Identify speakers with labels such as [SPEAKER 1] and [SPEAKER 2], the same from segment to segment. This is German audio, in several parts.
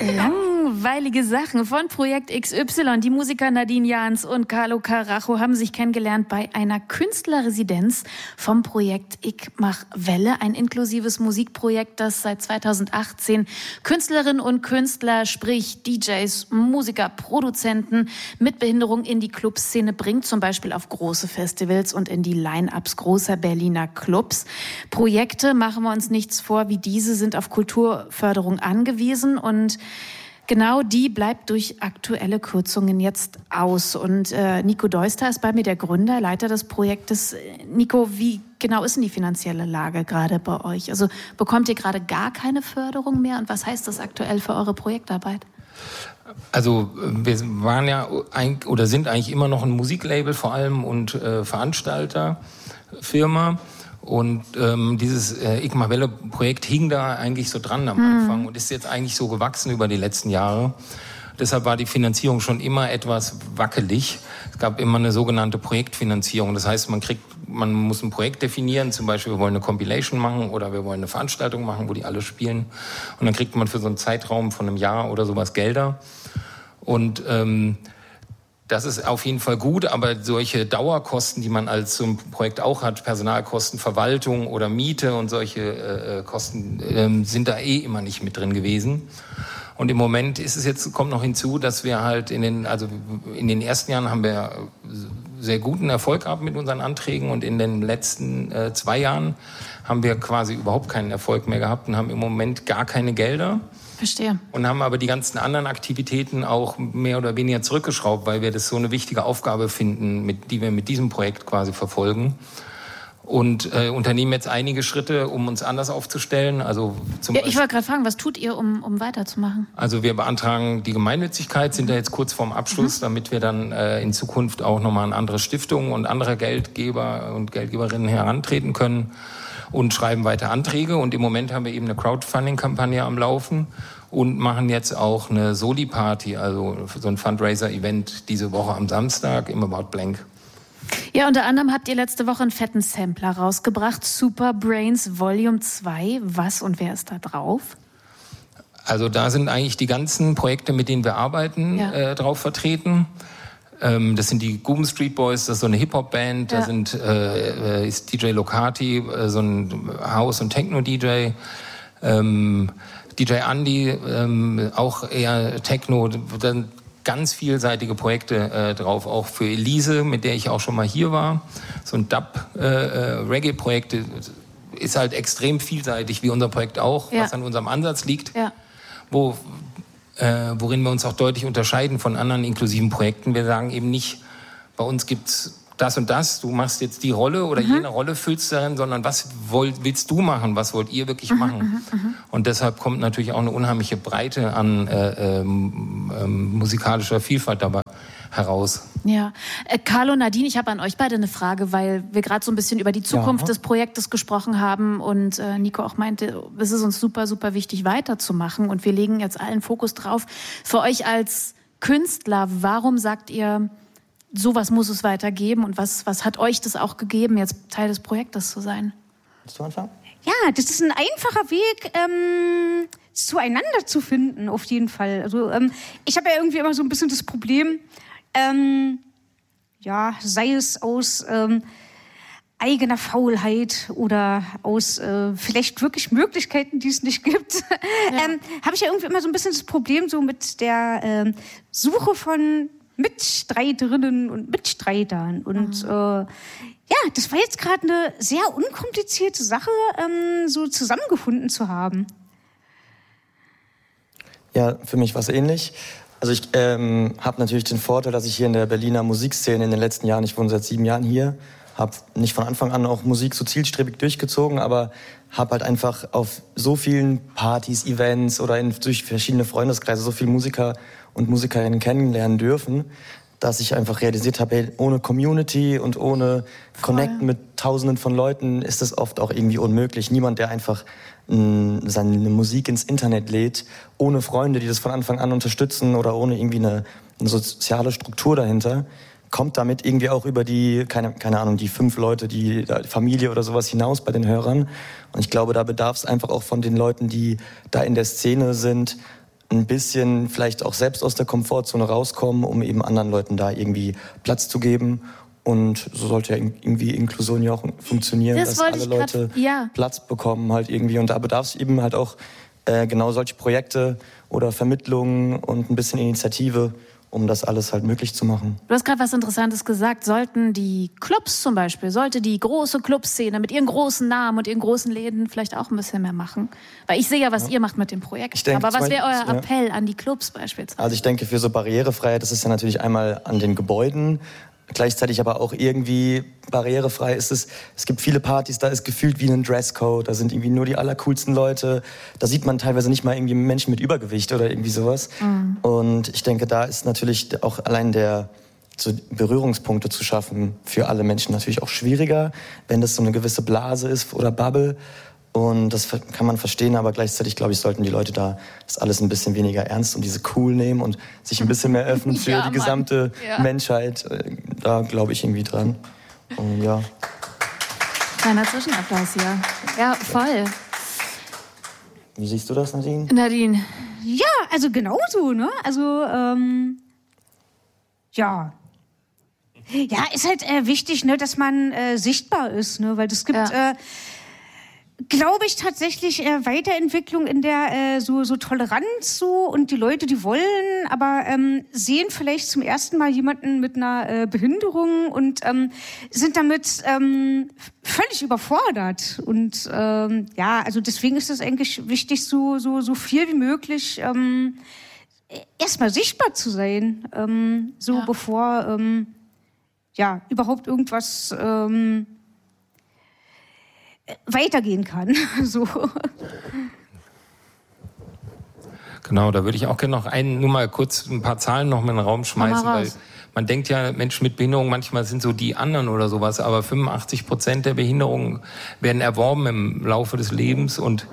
[SPEAKER 1] Langweilige Sachen von Projekt XY. Die Musiker Nadine Jahns und Carlo Carajo haben sich kennengelernt bei einer Künstlerresidenz vom Projekt Ich mach Welle, ein inklusives Musikprojekt, das seit 2018 Künstlerinnen und Künstler, sprich DJs, Musiker, Produzenten mit Behinderung in die Clubszene bringt, zum Beispiel auf große Festivals und in die Line-Ups großer Berliner Clubs. Projekte, machen wir uns nichts vor, wie diese sind auf Kulturförderung angewiesen und genau die bleibt durch aktuelle Kürzungen jetzt aus. Und Nico Deuster ist bei mir, der Gründer, Leiter des Projektes. Nico, wie genau ist denn die finanzielle Lage gerade bei euch? Also bekommt ihr gerade gar keine Förderung mehr? Und was heißt das aktuell für eure Projektarbeit?
[SPEAKER 2] Also wir waren ja oder sind eigentlich immer noch ein Musiklabel vor allem und Veranstalterfirma. Und dieses Ich mach Welle Projekt hing da eigentlich so dran am Anfang und ist jetzt eigentlich so gewachsen über die letzten Jahre. Deshalb war die Finanzierung schon immer etwas wackelig. Es gab immer eine sogenannte Projektfinanzierung. Das heißt, man muss ein Projekt definieren. Zum Beispiel, wir wollen eine Compilation machen oder wir wollen eine Veranstaltung machen, wo die alle spielen. Und dann kriegt man für so einen Zeitraum von einem Jahr oder sowas Gelder. Und das ist auf jeden Fall gut, aber solche Dauerkosten, die man als so ein Projekt auch hat, Personalkosten, Verwaltung oder Miete und solche Kosten, sind da immer nicht mit drin gewesen. Und im Moment kommt noch hinzu, dass wir halt in den ersten Jahren haben wir sehr guten Erfolg gehabt mit unseren Anträgen und in den letzten 2 Jahren haben wir quasi überhaupt keinen Erfolg mehr gehabt und haben im Moment gar keine Gelder.
[SPEAKER 1] Verstehe.
[SPEAKER 2] Und haben aber die ganzen anderen Aktivitäten auch mehr oder weniger zurückgeschraubt, weil wir das so eine wichtige Aufgabe finden, die wir mit diesem Projekt quasi verfolgen. Und unternehmen jetzt einige Schritte, um uns anders aufzustellen. Also
[SPEAKER 1] ich wollte gerade fragen, was tut ihr, um weiterzumachen?
[SPEAKER 2] Also wir beantragen die Gemeinnützigkeit, sind da jetzt kurz vorm Abschluss, damit wir dann in Zukunft auch nochmal an andere Stiftungen und andere Geldgeber und Geldgeberinnen herantreten können. Und schreiben weiter Anträge. Und im Moment haben wir eben eine Crowdfunding-Kampagne am Laufen und machen jetzt auch eine Soli-Party, also so ein Fundraiser-Event diese Woche am Samstag im About Blank.
[SPEAKER 1] Ja, unter anderem habt ihr letzte Woche einen fetten Sampler rausgebracht, Super Brains Volume 2. Was und wer ist da drauf?
[SPEAKER 2] Also da sind eigentlich die ganzen Projekte, mit denen wir arbeiten, drauf vertreten. Das sind die Guben Street Boys, das ist so eine Hip-Hop-Band, da ist DJ Locati, so ein House- und Techno-DJ, DJ Andy, auch eher Techno, dann ganz vielseitige Projekte drauf, auch für Elise, mit der ich auch schon mal hier war, so ein Dub-Reggae-Projekt, ist halt extrem vielseitig, wie unser Projekt auch, was an unserem Ansatz liegt, worin wir uns auch deutlich unterscheiden von anderen inklusiven Projekten. Wir sagen eben nicht, bei uns gibt's das und das, du machst jetzt die Rolle oder jene Rolle füllst du darin, sondern was willst du machen, was wollt ihr wirklich machen? Und deshalb kommt natürlich auch eine unheimliche Breite an musikalischer Vielfalt dabei heraus.
[SPEAKER 1] Ja, Carlo, Nadine, ich habe an euch beide eine Frage, weil wir gerade so ein bisschen über die Zukunft des Projektes gesprochen haben und Nico auch meinte, es ist uns super, super wichtig weiterzumachen und wir legen jetzt allen Fokus drauf. Für euch als Künstler, warum sagt ihr, sowas muss es weitergeben und was hat euch das auch gegeben, jetzt Teil des Projektes zu sein?
[SPEAKER 3] Willst du anfangen?
[SPEAKER 4] Ja, das ist ein einfacher Weg, zueinander zu finden, auf jeden Fall. Also ich habe ja irgendwie immer so ein bisschen das Problem, sei es aus eigener Faulheit oder aus vielleicht wirklich Möglichkeiten, die es nicht gibt, habe ich ja irgendwie immer so ein bisschen das Problem so mit der Suche von Mitstreiterinnen und Mitstreitern. Und das war jetzt gerade eine sehr unkomplizierte Sache, so zusammengefunden zu haben.
[SPEAKER 3] Ja, für mich war es ähnlich. Also ich habe natürlich den Vorteil, dass ich hier in der Berliner Musikszene in den letzten Jahren, ich wohne seit 7 Jahren hier, habe nicht von Anfang an auch Musik so zielstrebig durchgezogen, aber habe halt einfach auf so vielen Partys, Events oder durch verschiedene Freundeskreise so viele Musiker und Musikerinnen kennenlernen dürfen, dass ich einfach realisiert habe, hey, ohne Community und ohne Connecten mit Tausenden von Leuten ist das oft auch irgendwie unmöglich. Niemand, der einfach seine Musik ins Internet lädt, ohne Freunde, die das von Anfang an unterstützen oder ohne irgendwie eine soziale Struktur dahinter, kommt damit irgendwie auch über die, keine Ahnung, die 5 Leute, die Familie oder sowas hinaus bei den Hörern. Und ich glaube, da bedarf es einfach auch von den Leuten, die da in der Szene sind, ein bisschen vielleicht auch selbst aus der Komfortzone rauskommen, um eben anderen Leuten da irgendwie Platz zu geben. Und so sollte ja irgendwie Inklusion ja auch funktionieren, dass alle Leute Platz bekommen halt irgendwie. Und da bedarf es eben halt auch genau solche Projekte oder Vermittlungen und ein bisschen Initiative, um das alles halt möglich zu machen.
[SPEAKER 1] Du hast gerade was Interessantes gesagt. Sollten die Clubs zum Beispiel, sollte die große Clubszene mit ihren großen Namen und ihren großen Läden vielleicht auch ein bisschen mehr machen? Weil ich sehe ja, was ihr macht mit dem Projekt. Aber was wäre euer Appell an die Clubs beispielsweise?
[SPEAKER 3] Also ich denke, für so Barrierefreiheit, das ist ja natürlich einmal an den Gebäuden, gleichzeitig aber auch irgendwie barrierefrei ist es. Es gibt viele Partys, da ist gefühlt wie ein Dresscode, da sind irgendwie nur die allercoolsten Leute. Da sieht man teilweise nicht mal irgendwie Menschen mit Übergewicht oder irgendwie sowas. Mhm. Und ich denke, da ist natürlich auch allein so Berührungspunkte zu schaffen für alle Menschen natürlich auch schwieriger, wenn das so eine gewisse Blase ist oder Bubble. Und das kann man verstehen, aber gleichzeitig, glaube ich, sollten die Leute da das alles ein bisschen weniger ernst und diese cool nehmen und sich ein bisschen mehr öffnen für die gesamte Menschheit. Da glaube ich irgendwie dran. Und ja.
[SPEAKER 1] Kleiner Zwischenapplaus hier. Ja, voll.
[SPEAKER 3] Wie siehst du das, Nadine?
[SPEAKER 1] Nadine.
[SPEAKER 4] Ja, also genauso, ne? Also, ja. Ja, ist halt wichtig, ne, dass man sichtbar ist, ne? Weil es gibt... glaube ich tatsächlich Weiterentwicklung in der so Toleranz so und die Leute, die wollen, aber sehen vielleicht zum ersten Mal jemanden mit einer Behinderung und sind damit völlig überfordert und also deswegen ist es eigentlich wichtig, so viel wie möglich erstmal sichtbar zu sein, bevor überhaupt irgendwas weitergehen kann. So.
[SPEAKER 2] Genau, da würde ich auch gerne noch nur mal kurz ein paar Zahlen noch mal in den Raum schmeißen, weil man denkt ja, Menschen mit Behinderung, manchmal sind so die anderen oder sowas, aber 85% der Behinderungen werden erworben im Laufe des Lebens und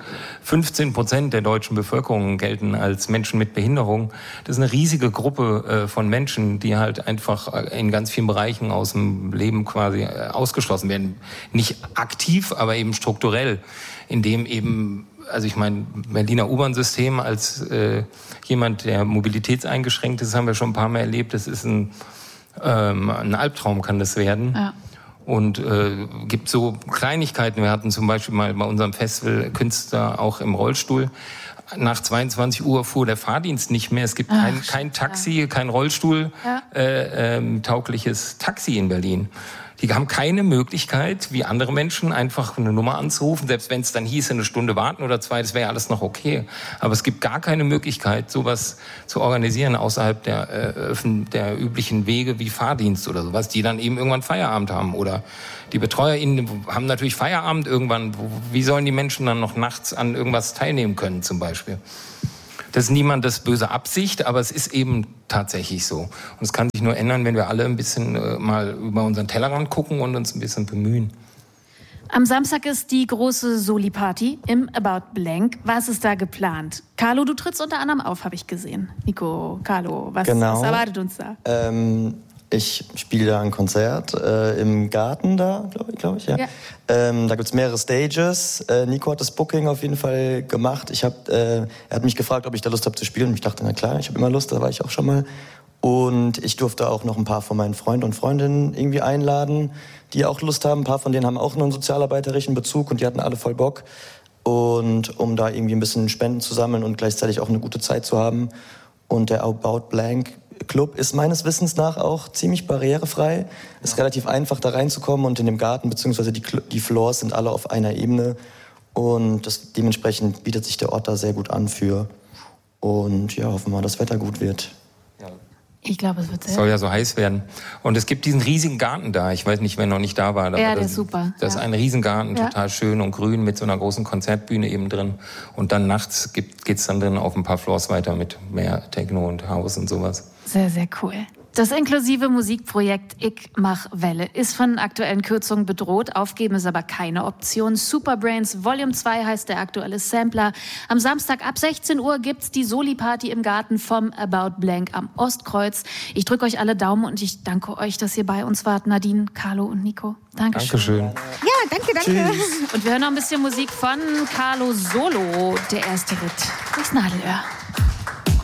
[SPEAKER 2] 15% der deutschen Bevölkerung gelten als Menschen mit Behinderung. Das ist eine riesige Gruppe von Menschen, die halt einfach in ganz vielen Bereichen aus dem Leben quasi ausgeschlossen werden. Nicht aktiv, aber eben strukturell, indem eben, also ich meine, Berliner U-Bahn-System als jemand, der mobilitätseingeschränkt ist, haben wir schon ein paar Mal erlebt. Das ist ein Albtraum, kann das werden. Ja. Und gibt so Kleinigkeiten. Wir hatten zum Beispiel mal bei unserem Festival Künstler auch im Rollstuhl. Nach 22 Uhr fuhr der Fahrdienst nicht mehr. Es gibt kein Taxi, kein Rollstuhl, taugliches Taxi in Berlin. Die haben keine Möglichkeit, wie andere Menschen, einfach eine Nummer anzurufen. Selbst wenn es dann hieß, eine Stunde warten oder 2, das wäre alles noch okay. Aber es gibt gar keine Möglichkeit, sowas zu organisieren außerhalb der üblichen Wege wie Fahrdienst oder sowas, die dann eben irgendwann Feierabend haben. Oder die BetreuerInnen haben natürlich Feierabend irgendwann. Wie sollen die Menschen dann noch nachts an irgendwas teilnehmen können zum Beispiel? Das ist niemandes böse Absicht, aber es ist eben tatsächlich so. Und es kann sich nur ändern, wenn wir alle ein bisschen mal über unseren Tellerrand gucken und uns ein bisschen bemühen.
[SPEAKER 1] Am Samstag ist die große Soli-Party im About Blank. Was ist da geplant? Carlo, du trittst unter anderem auf, habe ich gesehen. Nico, Carlo, was erwartet uns da?
[SPEAKER 3] Ich spiele da ein Konzert im Garten da, glaube ich. Ja. Da gibt es mehrere Stages. Nico hat das Booking auf jeden Fall gemacht. Er hat mich gefragt, ob ich da Lust habe zu spielen. Und ich dachte, na klar, ich habe immer Lust, da war ich auch schon mal. Und ich durfte auch noch ein paar von meinen Freunden und Freundinnen irgendwie einladen, die auch Lust haben. Ein paar von denen haben auch einen sozialarbeiterischen Bezug und die hatten alle voll Bock. Und um da irgendwie ein bisschen Spenden zu sammeln und gleichzeitig auch eine gute Zeit zu haben. Und der About Blank Club ist meines Wissens nach auch ziemlich barrierefrei. Es ist relativ einfach, da reinzukommen und in dem Garten, beziehungsweise die Floors sind alle auf einer Ebene und dementsprechend bietet sich der Ort da sehr gut an für. Und ja, hoffen wir mal, das Wetter gut wird.
[SPEAKER 1] Ich glaube, es wird sehr.
[SPEAKER 2] Soll ja so heiß werden. Und es gibt diesen riesigen Garten da. Ich weiß nicht, wer noch nicht da war.
[SPEAKER 1] Ja, der ist super.
[SPEAKER 2] Das ist ein Riesengarten, total schön und grün mit so einer großen Konzertbühne eben drin. Und dann nachts geht's dann drin auf ein paar Floors weiter mit mehr Techno und House und sowas.
[SPEAKER 1] Sehr, sehr cool. Das inklusive Musikprojekt Ich mach Welle ist von aktuellen Kürzungen bedroht. Aufgeben ist aber keine Option. Superbrains Volume 2 heißt der aktuelle Sampler. Am Samstag ab 16 Uhr gibt's die Soli-Party im Garten vom About Blank am Ostkreuz. Ich drücke euch alle Daumen und ich danke euch, dass ihr bei uns wart. Nadine, Carlo und Nico. Dankeschön.
[SPEAKER 2] Dankeschön.
[SPEAKER 4] Ja, danke.
[SPEAKER 1] Tschüss. Und wir hören noch ein bisschen Musik von Carlo Solo, der erste Ritt durchs Nadelöhr.